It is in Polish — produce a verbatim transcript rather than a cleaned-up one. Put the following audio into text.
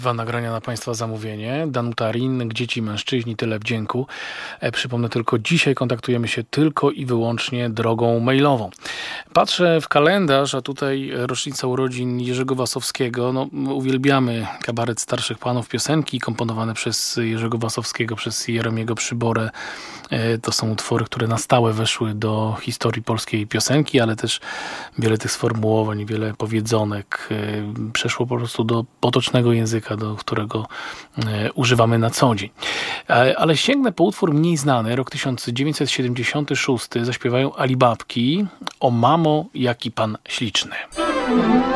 Dwa nagrania na Państwa zamówienie. Danuta Rin, Gdzie ci mężczyźni, tyle wdzięku. E, przypomnę tylko, dzisiaj kontaktujemy się tylko i wyłącznie drogą mailową. Patrzę w kalendarz, a tutaj rocznica urodzin Jerzego Wasowskiego. No, uwielbiamy kabaret starszych panów, piosenki komponowane przez Jerzego Wasowskiego, przez Jeromiego Przyborę. E, to są utwory, które na stałe weszły do historii polskiej piosenki, ale też wiele tych sformułowań, wiele powiedzonek e, przeszło po prostu do potocznego języka, do którego e, używamy na co dzień. E, ale sięgnę po utwór mniej znany, rok tysiąc dziewięćset siedemdziesiąty szósty. Zaśpiewają Alibabki o Mamo, jaki pan śliczny.